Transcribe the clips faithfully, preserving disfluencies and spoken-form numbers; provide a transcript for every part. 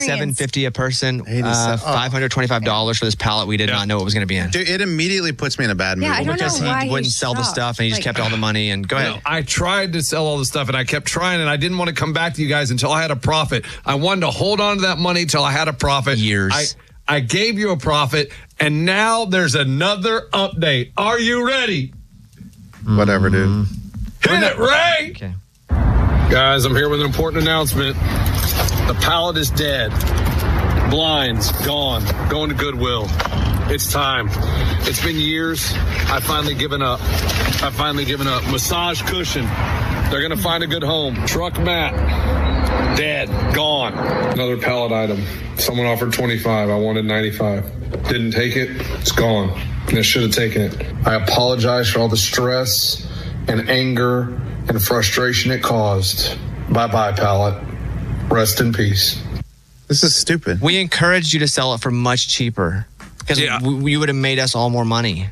seven fifty a person, uh, five hundred twenty-five dollars for this pallet we did yeah. not know it was going to be in. Dude, it immediately puts me in a bad mood. Yeah, I don't because know why he wouldn't sell stopped. the stuff and he just like, kept all the money. And go ahead. No, I tried to sell all the stuff and I kept trying and I didn't want to come back to you guys until I had a profit. I wanted to hold on to that money till I had a profit. Years. I, I gave you a profit and now there's another update. Are you ready? Whatever, dude. Hit it, Ray! Okay. Guys, I'm here with an important announcement. The pallet is dead. Blinds, gone. Going to Goodwill. It's time. It's been years. I've finally given up. I've finally given up. Massage cushion. They're going to find a good home. Truck mat. Dead. Gone. Another pallet item. Someone offered twenty-five. I wanted ninety-five. Didn't take it. It's gone. And I should have taken it. I apologize for all the stress and anger and frustration it caused. Bye-bye, pallet. Rest in peace. This is stupid. We encouraged you to sell it for much cheaper because Yeah. w- you would have made us all more money.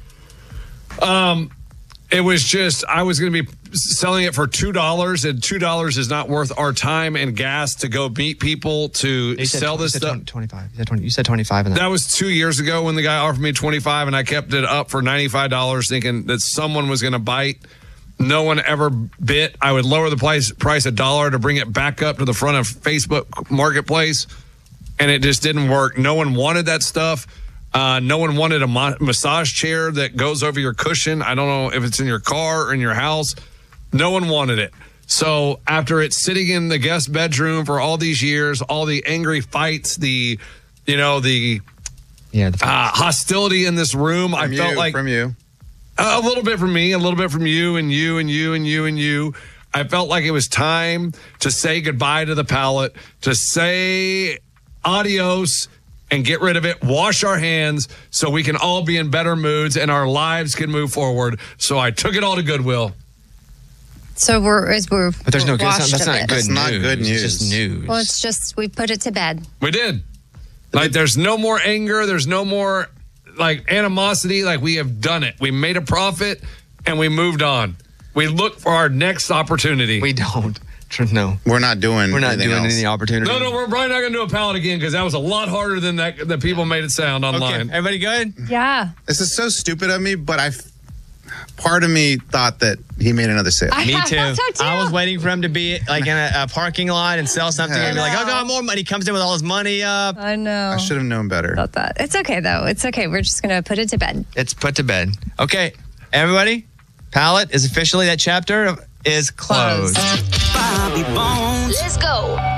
Um, it was just, I was going to be selling it for two dollars, and two dollars is not worth our time and gas to go meet people to You said sell tw- this you said stuff. twenty, twenty-five. You said, twenty, you said twenty-five in that. That was two years ago when the guy offered me twenty-five and I kept it up for ninety-five dollars thinking that someone was going to bite. No one ever bit. I would lower the price, price a dollar to bring it back up to the front of Facebook Marketplace, and it just didn't work. No one wanted that stuff. Uh, no one wanted a mo- massage chair that goes over your cushion. I don't know if it's in your car or in your house. No one wanted it. So after it's sitting in the guest bedroom for all these years, all the angry fights, the, you know, the, yeah, the uh, hostility in this room, From I you, felt like from you. a little bit from me, a little bit from you and you and you and you and you. I felt like it was time to say goodbye to the pallet, to say adios and get rid of it, wash our hands so we can all be in better moods and our lives can move forward. So I took it all to Goodwill. So we're, as we're, But there's no we're good. That's washed not, of that's it. not good It's not news. good It's just news. Well, it's just, we put it to bed. We did. Like, there's no more anger. There's no more, like, animosity. Like, we have done it. We made a profit, and we moved on. We look for our next opportunity. we don't. No, We're not doing we're not anything doing else. any opportunity. no, no, we're probably not going to do a pallet again because that was a lot harder than that that people made it sound Okay, online. everybody good? Yeah. This is so stupid of me, but I, part of me thought that he made another sale. I Me thought too. so, too. I was waiting for him to be like in a, a parking lot and sell something and be like, "I got more money." He comes in with all his money up. I know. I should have known better. About that. It's okay, though. It's okay. We're just going to put it to bed. It's put to bed. Okay, everybody. Pallet is officially, that chapter is closed. Closed. Let's go.